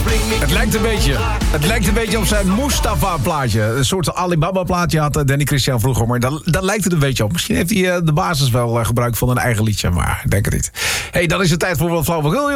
Het lijkt een beetje op zijn Mustafa-plaatje. Een soort Alibaba-plaatje had Danny Christian vroeger. Maar daar lijkt het een beetje op. Misschien heeft hij de basis wel gebruikt van een eigen liedje. Maar ik denk het niet. Hey, dan is het tijd voor wat flauwekul.